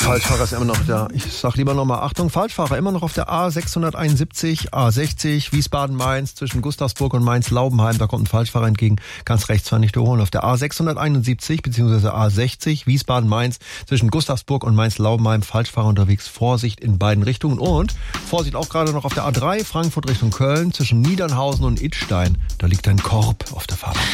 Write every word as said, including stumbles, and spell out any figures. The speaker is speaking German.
Falschfahrer ist immer noch da. Ich sag lieber nochmal Achtung, Falschfahrer immer noch auf der A sechshunderteinundsiebzig, A sechzig, Wiesbaden-Mainz, zwischen Gustavsburg und Mainz-Laubenheim. Da kommt ein Falschfahrer entgegen, ganz rechts zwar nicht überholen. Auf der A sechshunderteinundsiebzig bzw. A sechzig, Wiesbaden-Mainz, zwischen Gustavsburg und Mainz-Laubenheim. Falschfahrer unterwegs, Vorsicht in beiden Richtungen. Und Vorsicht auch gerade noch auf der A drei, Frankfurt Richtung Köln, zwischen Niedernhausen und Idstein. Da liegt ein Korb auf der Fahrbahn.